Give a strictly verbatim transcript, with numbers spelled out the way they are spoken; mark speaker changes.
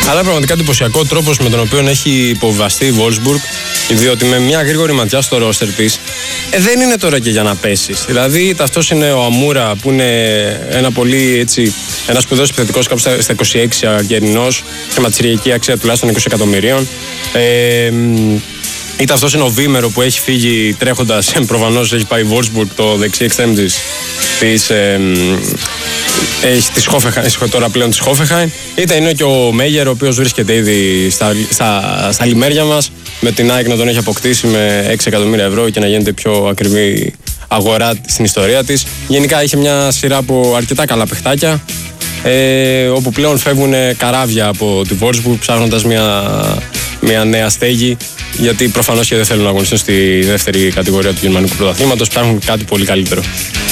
Speaker 1: Αλλά πραγματικά εντυπωσιακό τρόπος με τον οποίο έχει υποβιβαστεί η Wolfsburg, διότι με μια γρήγορη ματιά στο ρόστερ της ε, δεν είναι τώρα και για να πέσεις. Δηλαδή, ταυτός είναι ο Αμούρα που είναι ένα πολύ έτσι, ένας σπουδαίος επιθετικός κάπου στα είκοσι έξι αγερινός, χρηματιστηριακή αξία τουλάχιστον είκοσι εκατομμυρίων. Ε, Είτε αυτός είναι ο Βίμερο που έχει φύγει τρέχοντας, προφανώς έχει πάει η Wolfsburg, το δεξί εξτρέμ της, της, ε, έχει τη Hoffenheim, τώρα πλέον της Hoffenheim. Είτε είναι και ο Μέγερ, ο οποίος βρίσκεται ήδη στα, στα, στα λιμέρια μας, με την ΑΕΚ να τον έχει αποκτήσει με έξι εκατομμύρια ευρώ και να γίνεται πιο ακριβή αγορά στην ιστορία της. Γενικά είχε μια σειρά από αρκετά καλά παιχτάκια, ε, όπου πλέον φεύγουν καράβια από τη Wolfsburg ψάχνοντας μια, μια νέα στέγη, γιατί προφανώς και δεν θέλουν να αγωνιστούν στη δεύτερη κατηγορία του γερμανικού πρωταθλήματος, ψάχνουν κάτι πολύ καλύτερο.